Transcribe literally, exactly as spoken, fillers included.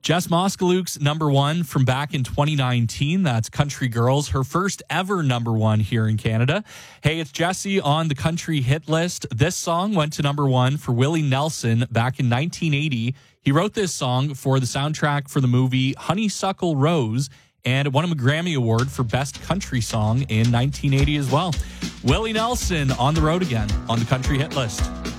Jess Moskaluk's number one from back in twenty nineteen. That's Country Girls, her first ever number one here in Canada. Hey, it's Jesse on the country hit list. This song went to number one for Willie Nelson back in nineteen eighty. He wrote this song for the soundtrack for the movie Honeysuckle Rose, and it won him a Grammy Award for Best Country Song in nineteen eighty as well. Willie Nelson on the road again on the country hit list.